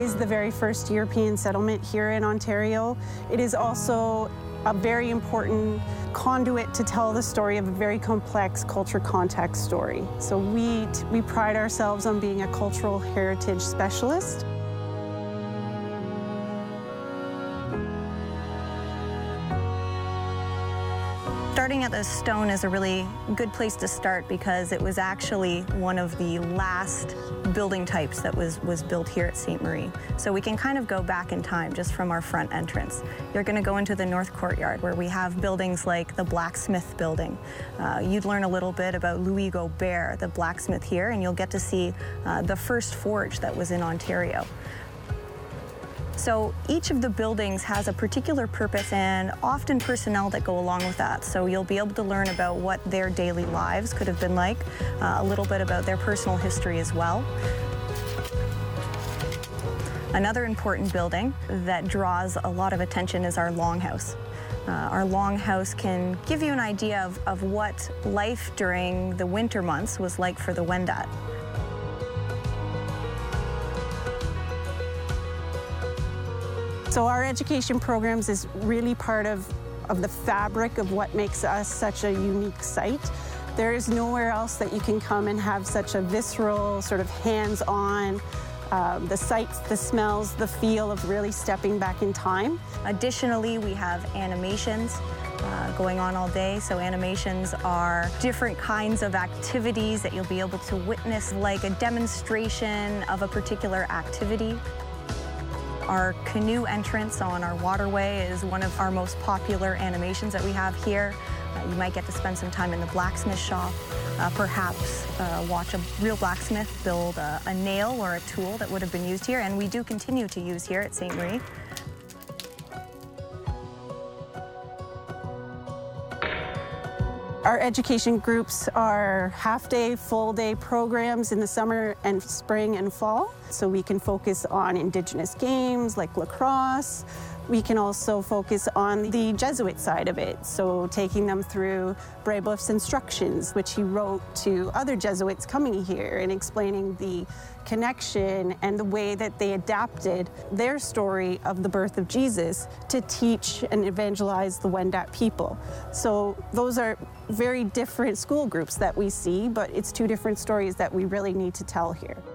Is the very first European settlement here in Ontario. It is also a very important conduit to tell the story of a very complex culture context story. So we pride ourselves on being a cultural heritage specialist. Starting at the stone is a really good place to start because it was actually one of the last building types that was built here at Ste. Marie. So we can kind of go back in time just from our front entrance. You're going to go into the north courtyard where we have buildings like the blacksmith building. You'd learn a little bit about Louis Gobert, the blacksmith here, and you'll get to see the first forge that was in Ontario. So each of the buildings has a particular purpose and often personnel that go along with that. So you'll be able to learn about what their daily lives could have been like, a little bit about their personal history as well. Another important building that draws a lot of attention is our longhouse. Our longhouse can give you an idea of what life during the winter months was like for the Wendat. So our education programs is really part of the fabric of what makes us such a unique site. There is nowhere else that you can come and have such a visceral, sort of hands-on, the sights, the smells, the feel of really stepping back in time. Additionally, we have animations going on all day. So animations are different kinds of activities that you'll be able to witness, like a demonstration of a particular activity. Our canoe entrance on our waterway is one of our most popular animations that we have here. You might get to spend some time in the blacksmith shop, perhaps watch a real blacksmith build a nail or a tool that would have been used here, and we do continue to use here at Ste. Marie. Our education groups are half-day, full-day programs in the summer and spring and fall. So we can focus on Indigenous games like lacrosse. We can also focus on the Jesuit side of it, so taking them through Brebeuf's instructions, which he wrote to other Jesuits coming here, and explaining the connection and the way that they adapted their story of the birth of Jesus to teach and evangelize the Wendat people. So those are very different school groups that we see, but it's two different stories that we really need to tell here.